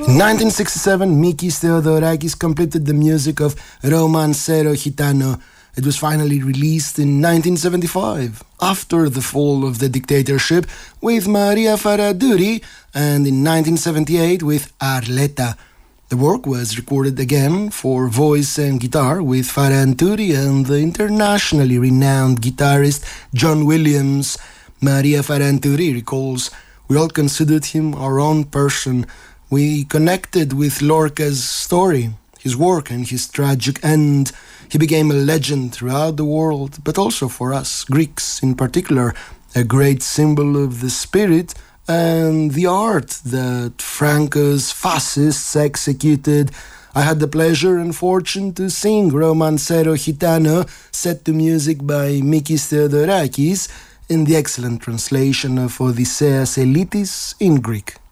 In 1967, Mikis Theodorakis completed the music of Romancero Gitano. It was finally released in 1975, after the fall of the dictatorship, with Maria Faraduri, and in 1978 with Arleta. The work was recorded again for voice and guitar with Faranturi and the internationally renowned guitarist John Williams. Maria Faranturi recalls, "We all considered him our own person. We connected with Lorca's story, his work and his tragic end. He became a legend throughout the world, but also for us, Greeks in particular, a great symbol of the spirit and the art that Franco's fascists executed. I had the pleasure and fortune to sing Romancero Gitano, set to music by Mikis Theodorakis, in the excellent translation of Odysseus Elitis in Greek."